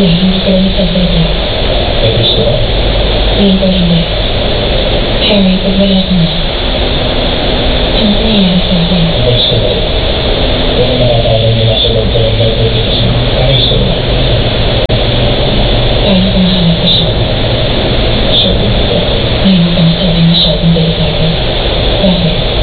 hindi ko rin sasabi. May gusto ka? Feeling ko hindi. Harry, pag wala ka na, ano nangyayari sa akin? Ang gusto ko, kung nakakala mo nasa loob ka ng life mo dito.